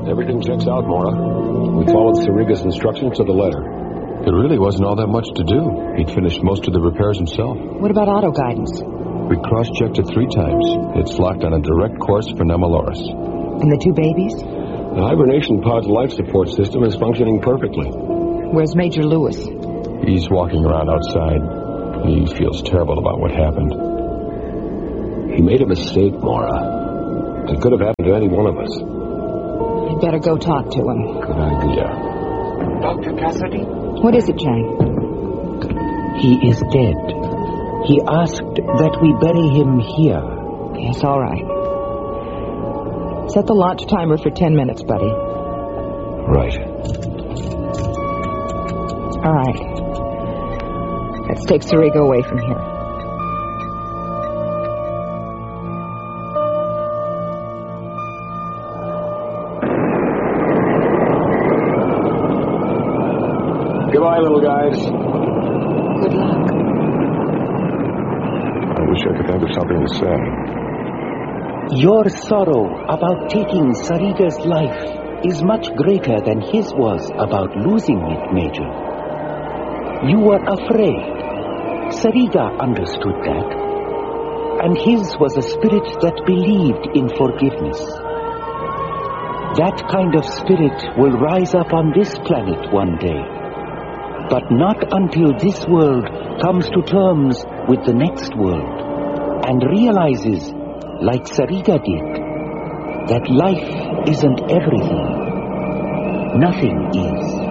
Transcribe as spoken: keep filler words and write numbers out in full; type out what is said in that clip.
Everything checks out, Mora. We followed Sariga's instructions to the letter. There really wasn't all that much to do. He'd finished most of the repairs himself. What about auto guidance? We cross-checked it three times. It's locked on a direct course for Nemaloris. And the two babies? The hibernation pod's life support system is functioning perfectly. Where's Major Lewis? He's walking around outside. He feels terrible about what happened. He made a mistake, Mora. It could have happened to any one of us. I'd better go talk to him. Good idea. Doctor Cassidy? What is it, Chang? He is dead. He asked that we bury him here. Yes, all right. Set the launch timer for ten minutes, buddy. Right. All right. Let's take Sariga away from here. Goodbye, little guys. Good luck. I wish I could think of something to say. Your sorrow about taking Sariga's life is much greater than his was about losing it, Major. You were afraid. Sariga understood that. And his was a spirit that believed in forgiveness. That kind of spirit will rise up on this planet one day. But not until this world comes to terms with the next world and realizes, like Sariga did, that life isn't everything. Nothing is.